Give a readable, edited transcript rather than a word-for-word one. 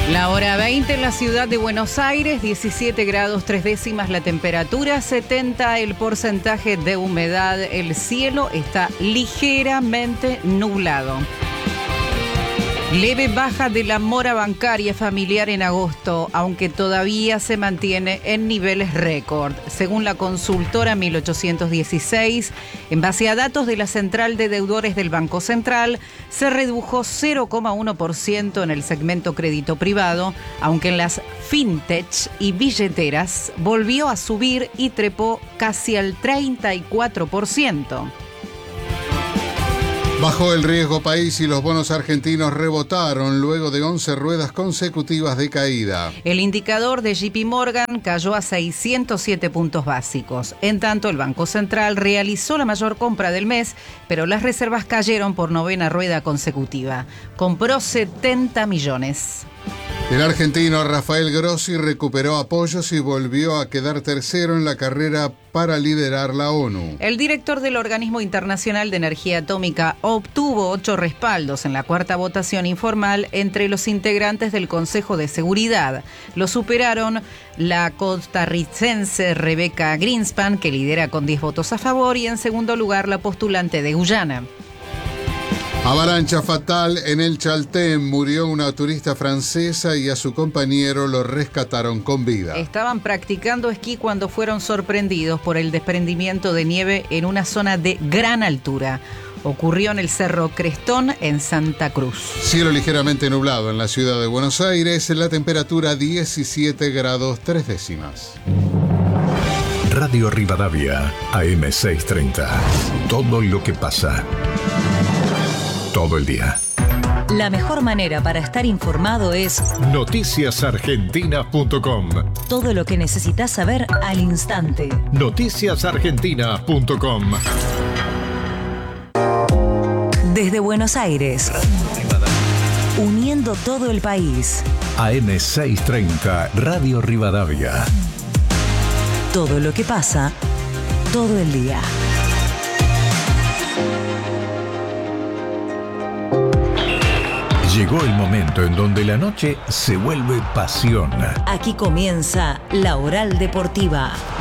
La hora 20 en la ciudad de Buenos Aires, 17 grados 3 décimas la temperatura, 70 el porcentaje de humedad, el cielo está ligeramente nublado. Leve baja de la mora bancaria familiar en agosto, aunque todavía se mantiene en niveles récord. Según la consultora 1816, en base a datos de la Central de Deudores del Banco Central, se redujo 0,1% en el segmento crédito privado, aunque en las fintech y billeteras volvió a subir y trepó casi al 34%. Bajó el riesgo país y los bonos argentinos rebotaron luego de 11 ruedas consecutivas de caída. El indicador de JP Morgan cayó a 607 puntos básicos. En tanto, el Banco Central realizó la mayor compra del mes, pero las reservas cayeron por novena rueda consecutiva. Compró 70 millones. El argentino Rafael Grossi recuperó apoyos y volvió a quedar tercero en la carrera para liderar la ONU. El director del Organismo Internacional de Energía Atómica obtuvo 8 respaldos en la cuarta votación informal entre los integrantes del Consejo de Seguridad. Lo superaron la costarricense Rebecca Greenspan, que lidera con 10 votos a favor, y en segundo lugar la postulante de Guyana. Avalancha fatal en el Chaltén. Murió una turista francesa y a su compañero lo rescataron con vida. Estaban practicando esquí cuando fueron sorprendidos por el desprendimiento de nieve en una zona de gran altura. Ocurrió en el Cerro Crestón, en Santa Cruz. Cielo ligeramente nublado en la ciudad de Buenos Aires. La temperatura 17 grados 3 décimas. Radio Rivadavia, AM630. Todo lo que pasa. Todo el día. La mejor manera para estar informado es noticiasargentina.com. Todo lo que necesitas saber al instante. Noticiasargentina.com. Desde Buenos Aires, uniendo todo el país. AM630, Radio Rivadavia. Todo lo que pasa, todo el día. Llegó el momento en donde la noche se vuelve pasión. Aquí comienza La Oral Deportiva.